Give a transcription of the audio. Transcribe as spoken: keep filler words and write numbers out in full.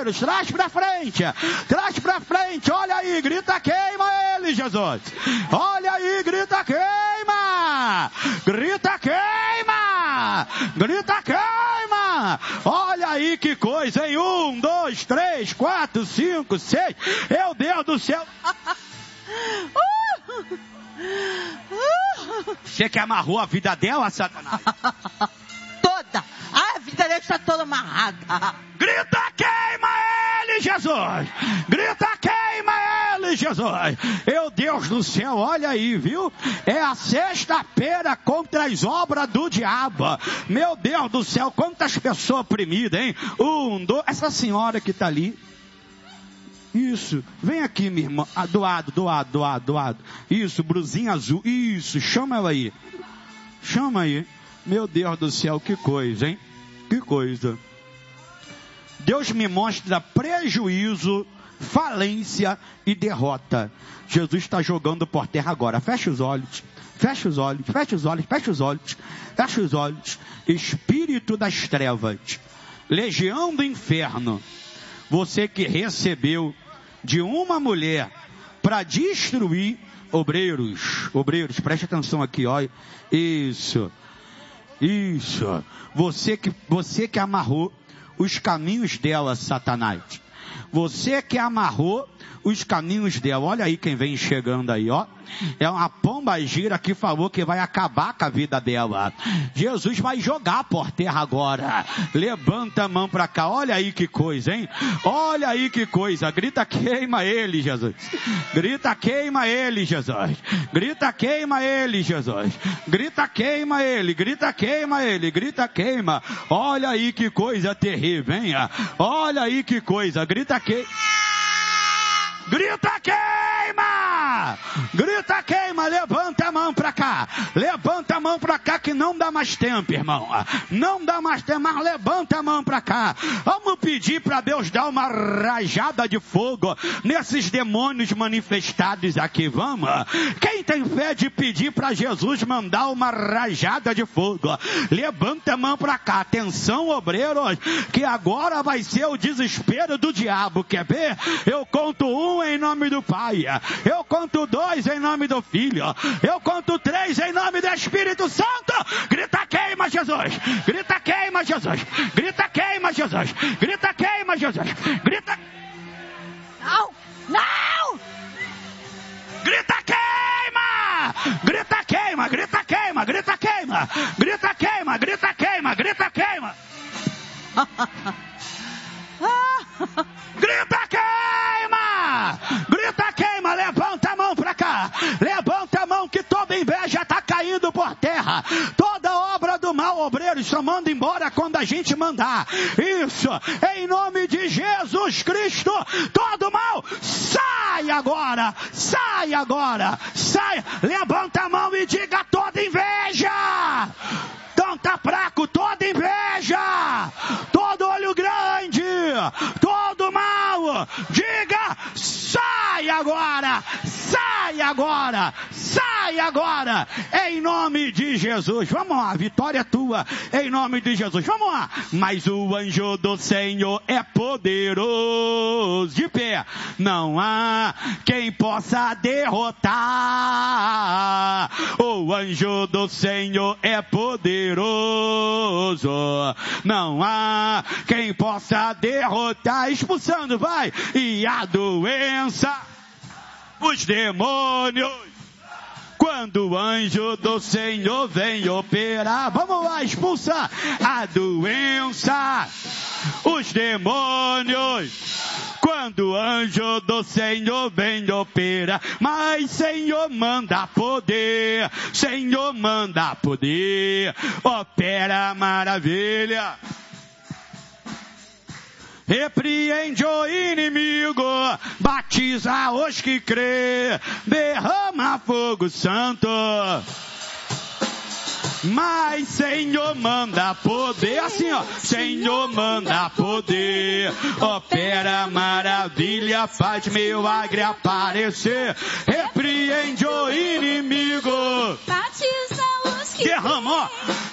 obreiros, traz pra frente, traz pra frente, olha aí, grita queima ele, Jesus. Olha aí, grita queima, grita queima, grita queima. Olha aí que coisa, hein? Um, dois, três, quatro, cinco, seis. Meu Deus do céu. Você que amarrou a vida dela, Satanás? Toda. A vida dele está toda amarrada. Grita, queima ele, Jesus. Grita, queima ele, Jesus. Meu Deus do céu, olha aí, viu? É a sexta-feira contra as obras do diabo. Meu Deus do céu, quantas pessoas oprimidas, hein? Um, dois, essa senhora que está ali. Isso, vem aqui, minha irmã. Ah, do lado, do lado, do lado, do lado. Isso, brusinha azul. Isso, chama ela aí. Chama aí. Meu Deus do céu, que coisa, hein? Que coisa. Deus me mostra prejuízo, falência e derrota. Jesus está jogando por terra agora. Fecha os olhos. Fecha os olhos, fecha os olhos, fecha os olhos. Fecha os olhos. Espírito das trevas. Legião do inferno. Você que recebeu de uma mulher para destruir obreiros, obreiros, preste atenção aqui, ó, isso, isso, você que, você que amarrou os caminhos dela, Satanás, você que amarrou os caminhos dela, olha aí quem vem chegando aí, ó, é uma pomba gira que falou que vai acabar com a vida dela. Jesus vai jogar por terra agora. Levanta a mão para cá, olha aí que coisa, hein? Olha aí que coisa, grita queima ele, Jesus. Grita queima ele, Jesus. Grita queima ele, Jesus. Grita queima ele, grita queima ele, grita queima. Olha aí que coisa terrível, hein? Olha aí que coisa, grita queima. Grita queima! Grita queima! Levanta a mão pra cá! Levanta a mão pra cá que não dá mais tempo, irmão! Não dá mais tempo, mas levanta a mão pra cá! Vamos pedir pra Deus dar uma rajada de fogo nesses demônios manifestados aqui, vamos? Quem tem fé de pedir pra Jesus mandar uma rajada de fogo? Levanta a mão pra cá! Atenção, obreiros, que agora vai ser o desespero do diabo, quer ver? Eu conto um em nome do Pai, eu conto dois em nome do Filho, eu conto três em nome do Espírito Santo. Grita queima, Jesus. Grita queima, Jesus. Grita queima, Jesus. Grita queima, Jesus. Grita. Não, não. Grita queima. Grita queima, grita queima, grita queima. Grita queima, grita queima, grita queima. Grita queima! Grita queima! Levanta a mão pra cá! Levanta a mão que toda inveja está caindo por terra. Toda obra do mal, obreiros, só manda embora quando a gente mandar. Isso! Em nome de Jesus Cristo, todo mal, sai agora! Sai agora! Sai! Levanta a mão e diga toda inveja! Então tá fraco, toda inveja! Todo olho grande! Todo mal! Diga, sai agora! Sai agora! Sai agora! Em nome de Jesus! Vamos lá, vitória é tua! Em nome de Jesus! Vamos lá! Mas o anjo do Senhor é poderoso! De pé! Não há quem possa derrotar! O anjo do Senhor é poderoso! Não há quem possa derrotar! Expulsando, vai! E a doença, os demônios, quando o anjo do Senhor vem operar, vamos lá, expulsa a doença, os demônios, quando o anjo do Senhor vem operar. Mas Senhor manda poder, Senhor manda poder, opera maravilha. Repreende o inimigo, batiza os que crê, derrama fogo santo. Mas Senhor manda poder, assim ó, Senhor manda poder, opera maravilha, faz milagre aparecer, repreende o inimigo, batiza os que derrama, ó,